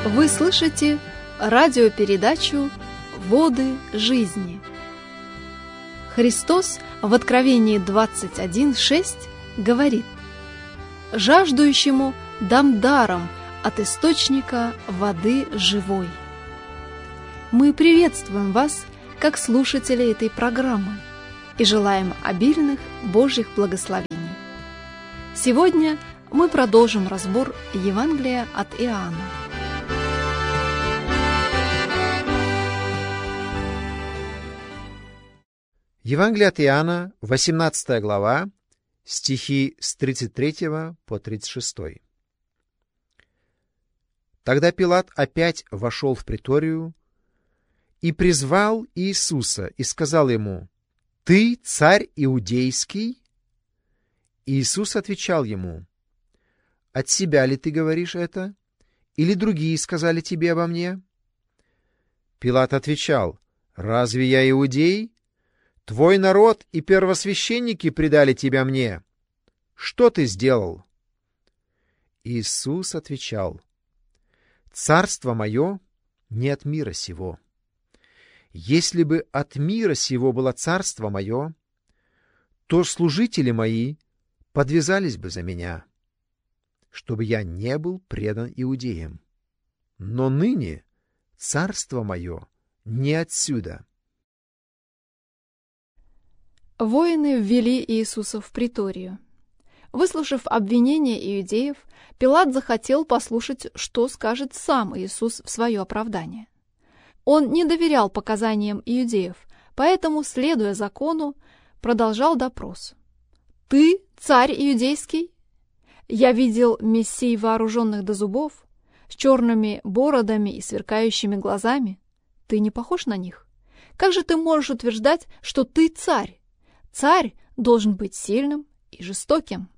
Вы слышите радиопередачу «Воды жизни». Христос в Откровении 21:6 говорит: «Жаждущему дам даром от источника воды живой». Мы приветствуем вас, как слушатели этой программы, и желаем обильных Божьих благословений. Сегодня мы продолжим разбор Евангелия от Иоанна. Евангелие от Иоанна, 18 глава, стихи с 33 по 36. Тогда Пилат опять вошел в приторию и призвал Иисуса и сказал ему: «Ты царь иудейский?» Иисус отвечал ему: «От себя ли ты говоришь это? Или другие сказали тебе обо мне?» Пилат отвечал: «Разве я иудей? Твой народ и первосвященники предали тебя мне. Что ты сделал?» Иисус отвечал: «Царство мое не от мира сего. Если бы от мира сего было царство мое, то служители мои подвязались бы за меня, чтобы я не был предан иудеям. Но ныне царство мое не отсюда». Воины ввели Иисуса в приторию. Выслушав обвинения иудеев, Пилат захотел послушать, что скажет сам Иисус в свое оправдание. Он не доверял показаниям иудеев, поэтому, следуя закону, продолжал допрос. «Ты царь иудейский? Я видел мессий, вооруженных до зубов, с черными бородами и сверкающими глазами. Ты не похож на них? Как же ты можешь утверждать, что ты царь? Царь должен быть сильным и жестоким».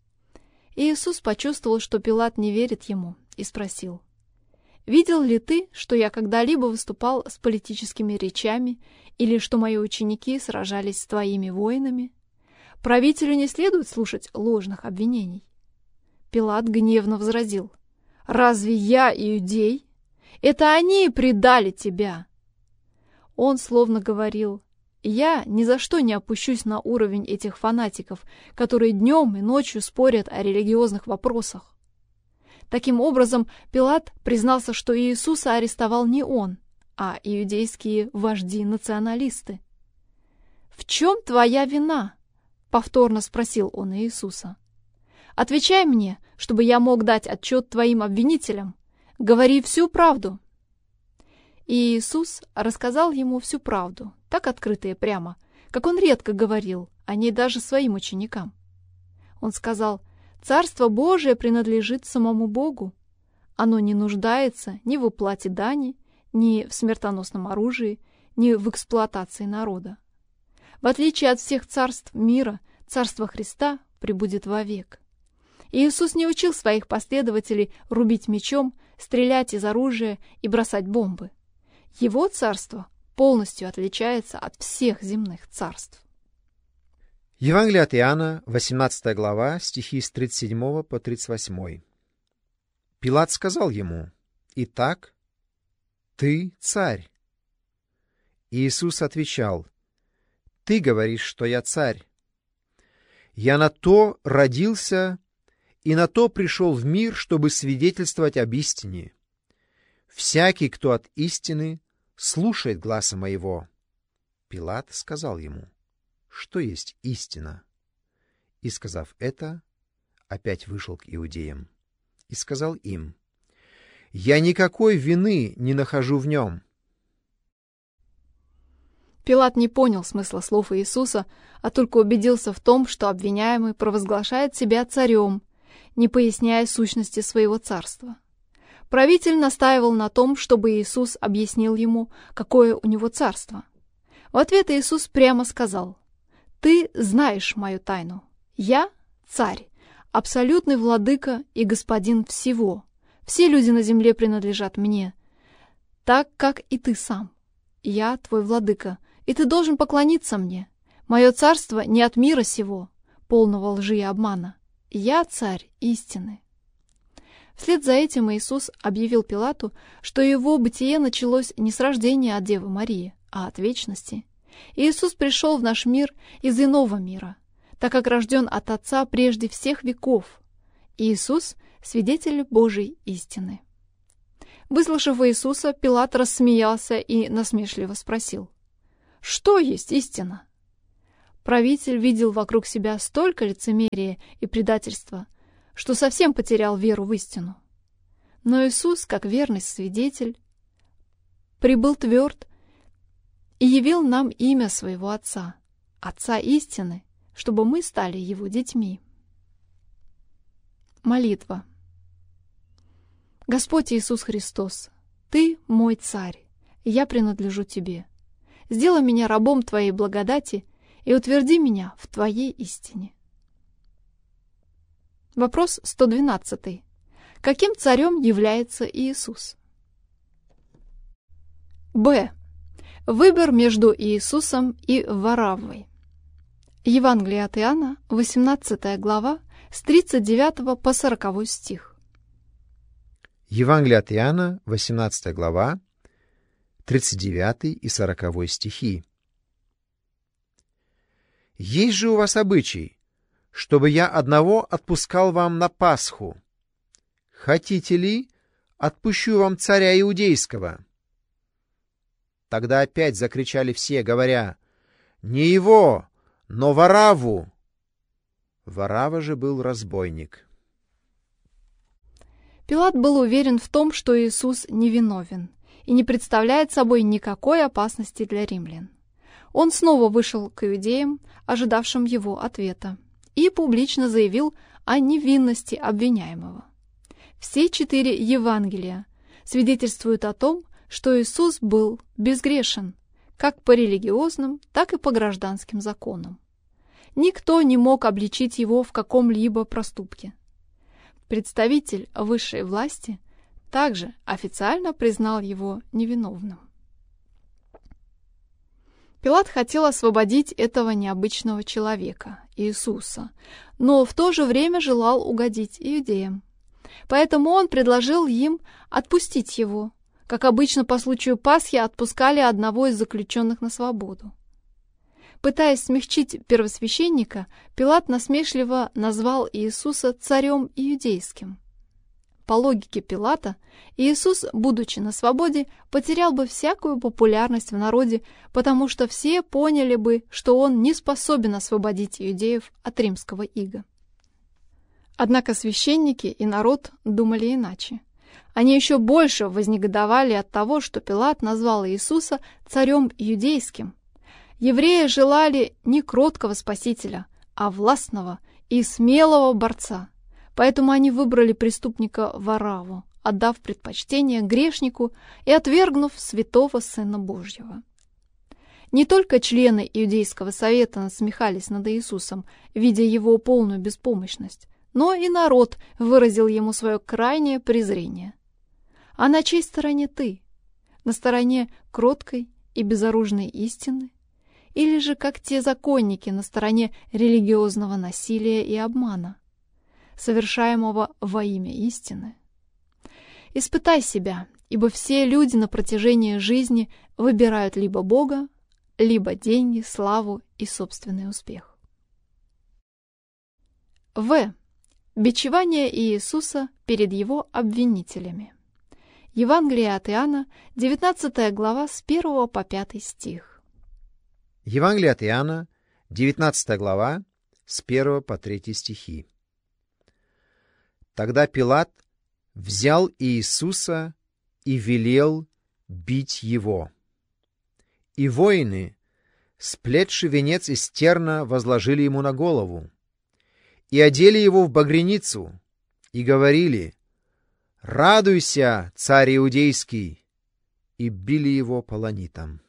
Иисус почувствовал, что Пилат не верит ему, и спросил: «Видел ли ты, что я когда-либо выступал с политическими речами или что мои ученики сражались с твоими воинами? Правителю не следует слушать ложных обвинений». Пилат гневно возразил: «Разве я иудей? Это они предали тебя». Он словно говорил: «Я ни за что не опущусь на уровень этих фанатиков, которые днем и ночью спорят о религиозных вопросах». Таким образом, Пилат признался, что Иисуса арестовал не он, а иудейские вожди-националисты. «В чем твоя вина?» — повторно спросил он Иисуса. «Отвечай мне, чтобы я мог дать отчет твоим обвинителям. Говори всю правду». И Иисус рассказал ему всю правду, так открыто и прямо, как он редко говорил о ней даже своим ученикам. Он сказал: «Царство Божие принадлежит самому Богу. Оно не нуждается ни в уплате дани, ни в смертоносном оружии, ни в эксплуатации народа. В отличие от всех царств мира, царство Христа пребудет вовек». И Иисус не учил своих последователей рубить мечом, стрелять из оружия и бросать бомбы. Его царство полностью отличается от всех земных царств. Евангелие от Иоанна, 18 глава, стихи с 37 по 38. Пилат сказал ему: «Итак, ты царь?» Иисус отвечал: «Ты говоришь, что я царь. Я на то родился и на то пришел в мир, чтобы свидетельствовать об истине. Всякий, кто от истины, слушает гласа моего». Пилат сказал ему: «Что есть истина?» И, сказав это, опять вышел к иудеям и сказал им: «Я никакой вины не нахожу в нем». Пилат не понял смысла слов Иисуса, а только убедился в том, что обвиняемый провозглашает себя царем, не поясняя сущности своего царства. Правитель настаивал на том, чтобы Иисус объяснил ему, какое у него царство. В ответ Иисус прямо сказал: «Ты знаешь мою тайну. Я царь, абсолютный владыка и господин всего. Все люди на земле принадлежат мне, так как и ты сам. Я твой владыка, и ты должен поклониться мне. Мое царство не от мира сего, полного лжи и обмана. Я царь истины». Вслед за этим Иисус объявил Пилату, что его бытие началось не с рождения от Девы Марии, а от вечности. Иисус пришел в наш мир из иного мира, так как рожден от Отца прежде всех веков. Иисус — свидетель Божьей истины. Выслушав Иисуса, Пилат рассмеялся и насмешливо спросил: «Что есть истина?» Правитель видел вокруг себя столько лицемерия и предательства, что совсем потерял веру в истину. Но Иисус, как верный свидетель, прибыл тверд и явил нам имя своего Отца, Отца истины, чтобы мы стали Его детьми. Молитва. Господь Иисус Христос, Ты мой Царь, и я принадлежу Тебе. Сделай меня рабом Твоей благодати и утверди меня в Твоей истине. Вопрос 112. Каким царем является Иисус? Б. Выбор между Иисусом и Вараввой. Евангелие от Иоанна, 18 глава, с 39 по 40 стих. Евангелие от Иоанна, 18 глава, 39 и 40 стихи. «Есть же у вас обычай, чтобы я одного отпускал вам на Пасху. Хотите ли, отпущу вам царя иудейского?» Тогда опять закричали все, говоря: «Не его, но Варавву!» Варавва же был разбойник. Пилат был уверен в том, что Иисус невиновен и не представляет собой никакой опасности для римлян. Он снова вышел к иудеям, ожидавшим его ответа, и публично заявил о невинности обвиняемого. Все 4 Евангелия свидетельствуют о том, что Иисус был безгрешен, как по религиозным, так и по гражданским законам. Никто не мог обличить его в каком-либо проступке. Представитель высшей власти также официально признал его невиновным. Пилат хотел освободить этого необычного человека, Иисуса, но в то же время желал угодить иудеям. Поэтому он предложил им отпустить его, как обычно по случаю Пасхи отпускали одного из заключенных на свободу. Пытаясь смягчить первосвященника, Пилат насмешливо назвал Иисуса царем иудейским. По логике Пилата, Иисус, будучи на свободе, потерял бы всякую популярность в народе, потому что все поняли бы, что он не способен освободить иудеев от римского ига. Однако священники и народ думали иначе. Они еще больше вознегодовали от того, что Пилат назвал Иисуса царем иудейским. Евреи желали не кроткого спасителя, а властного и смелого борца. Поэтому они выбрали преступника Варавву, отдав предпочтение грешнику и отвергнув святого Сына Божьего. Не только члены Иудейского совета насмехались над Иисусом, видя его полную беспомощность, но и народ выразил ему свое крайнее презрение. А на чьей стороне ты? На стороне кроткой и безоружной истины? Или же, как те законники, на стороне религиозного насилия и обмана, совершаемого во имя истины? Испытай себя, ибо все люди на протяжении жизни выбирают либо Бога, либо деньги, славу и собственный успех. В. Бичевание Иисуса перед его обвинителями. Евангелие от Иоанна, 19 глава, с 1 по 5 стих. Евангелие от Иоанна, 19 глава, с 1 по 3 стихи. Тогда Пилат взял Иисуса и велел бить его. И воины, сплетши венец из терна, возложили ему на голову, и одели его в багряницу, и говорили: «Радуйся, царь иудейский!» и били его полонитом.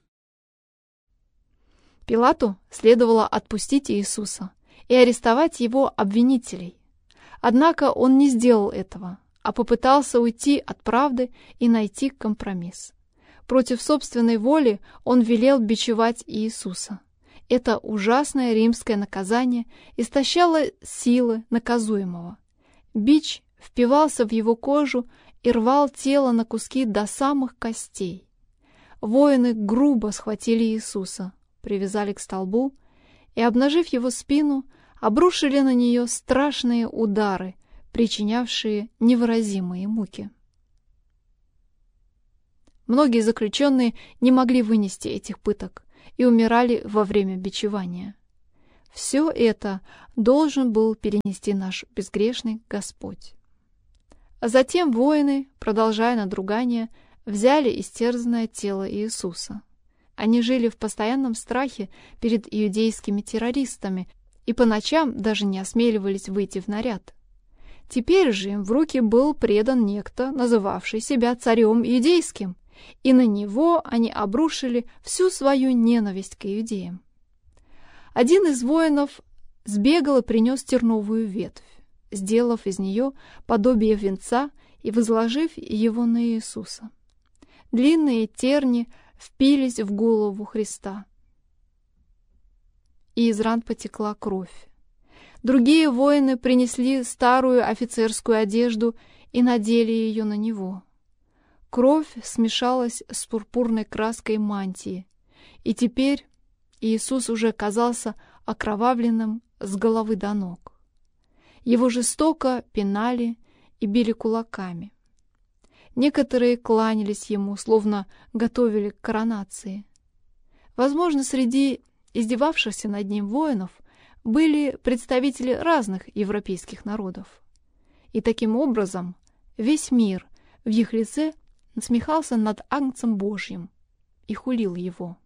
Пилату следовало отпустить Иисуса и арестовать его обвинителей. Однако он не сделал этого, а попытался уйти от правды и найти компромисс. Против собственной воли он велел бичевать Иисуса. Это ужасное римское наказание истощало силы наказуемого. Бич впивался в его кожу и рвал тело на куски до самых костей. Воины грубо схватили Иисуса, привязали к столбу и, обнажив его спину, обрушили на нее страшные удары, причинявшие невыразимые муки. Многие заключенные не могли вынести этих пыток и умирали во время бичевания. Все это должен был перенести наш безгрешный Господь. А затем воины, продолжая надругание, взяли истерзанное тело Иисуса. Они жили в постоянном страхе перед иудейскими террористами и по ночам даже не осмеливались выйти в наряд. Теперь же им в руки был предан некто, называвший себя царем иудейским, и на него они обрушили всю свою ненависть к иудеям. Один из воинов сбегал и принес терновую ветвь, сделав из нее подобие венца и возложив его на Иисуса. Длинные терни впились в голову Христа, и из ран потекла кровь. Другие воины принесли старую офицерскую одежду и надели ее на него. Кровь смешалась с пурпурной краской мантии, и теперь Иисус уже казался окровавленным с головы до ног. Его жестоко пинали и били кулаками. Некоторые кланялись ему, словно готовили к коронации. Возможно, среди издевавшихся над ним воинов были представители разных европейских народов. И таким образом весь мир в их лице насмехался над Агнцем Божьим и хулил его.